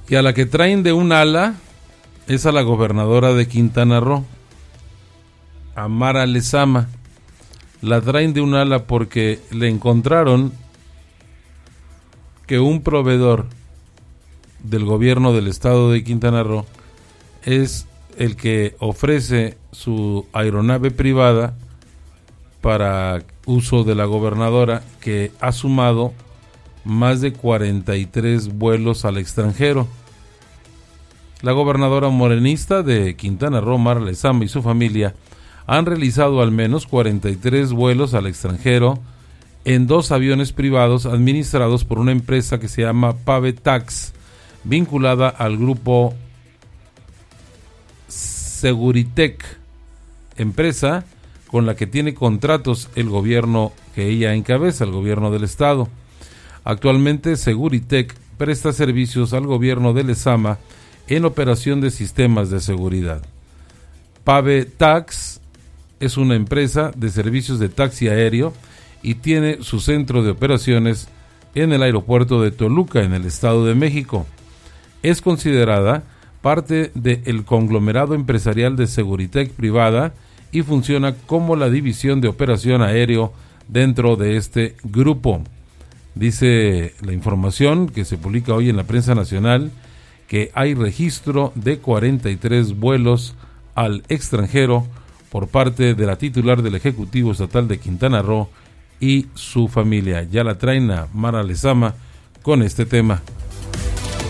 Y a la que traen de un ala es a la gobernadora de Quintana Roo, a Mara Lezama. La traen de un ala porque le encontraron que un proveedor del gobierno del estado de Quintana Roo es el que ofrece su aeronave privada para uso de la gobernadora, que ha sumado más de 43 vuelos al extranjero. La gobernadora morenista de Quintana Roo, Mara Lezama, y su familia han realizado al menos 43 vuelos al extranjero en 2 aviones privados administrados por una empresa que se llama Pavetax, vinculada al grupo Seguritech, empresa con la que tiene contratos el gobierno que ella encabeza, el gobierno del estado. Actualmente Seguritech presta servicios al gobierno de Lezama en operación de sistemas de seguridad. Pavetax es una empresa de servicios de taxi aéreo y tiene su centro de operaciones en el aeropuerto de Toluca, en el Estado de México. Es considerada parte del conglomerado empresarial de Seguritech privada y funciona como la división de operación aéreo dentro de este grupo. Dice la información que se publica hoy en la prensa nacional que hay registro de 43 vuelos al extranjero por parte de la titular del Ejecutivo Estatal de Quintana Roo y su familia. Ya la traen a Mara Lezama con este tema.